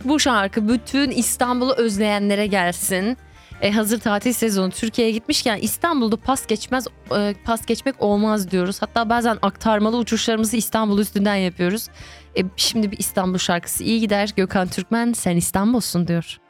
Bu şarkı bütün İstanbul'u özleyenlere gelsin. Hazır tatil sezonu Türkiye'ye gitmişken İstanbul'da pas geçmek olmaz diyoruz. Hatta bazen aktarmalı uçuşlarımızı İstanbul üstünden yapıyoruz. Şimdi bir İstanbul şarkısı iyi gider. Gökhan Türkmen sen İstanbul'sun diyor.